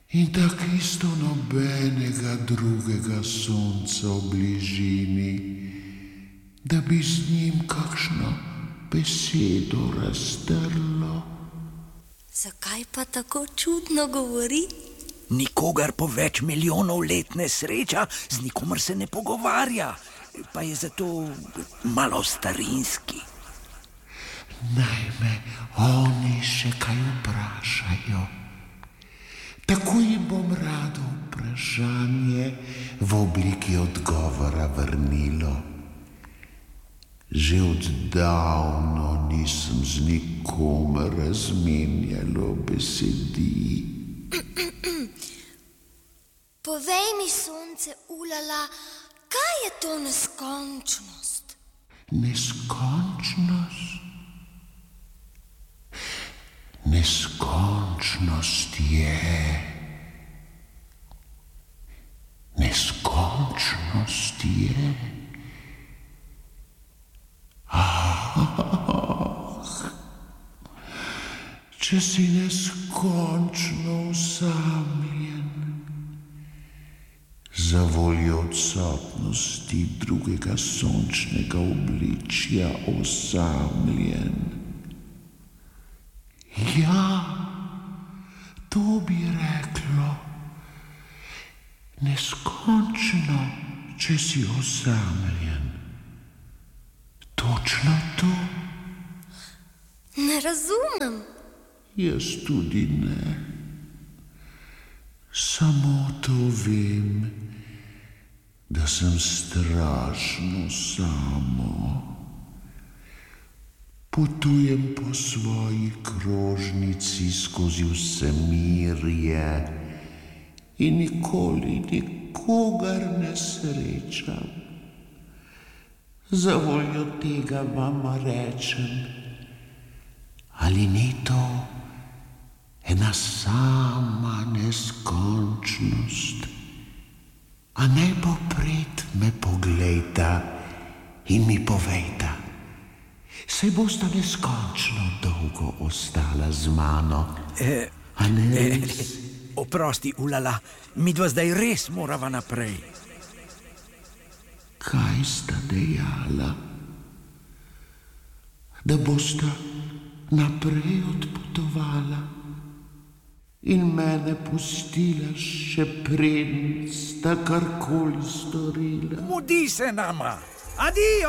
In tako isto nobenega drugega sonca v bližini, da bi z njim kakšno besedo raztrlo. Zakaj pa tako čudno govori? Nikogar po več milijonov let ne sreča, z nikomer se ne pogovarja, pa je zato malo starinski. Naj me oni še kaj vprašajo. Tako jim bom rado vprašanje v obliki odgovora vrnilo. Že oddavno nisem z nikomer razmenjalo besedi. Povej mi, sonce ulala, kaj je to neskončnost? Neskončnost? Neskončnost je... Neskončnost je... Če si neskončno osamljen, zavoljo odsotnosti drugega sončnega obličja osamljen. Ja, to bi reklo. Neskončno, če si osamljen. Točno to. Ne razumem. Jaz tudi ne. Samo to vem, da sem strašno samo. Potujem po svoji krožnici skozi vse mirje in nikoli nikogar ne srečam. Zavoljo tega vam rečem, ali ni to ena sama neskončnost? A najpopred me poglejta in mi povejta, saj bosta neskončno dolgo ostala z mano. A ne res? Oprosti, ulala, midva zdaj res morava naprej. Kaj sta dejala? Da bosta naprej odpotovala in mene pustila še preden sta karkoli storila. Mudi se nama. Adijo!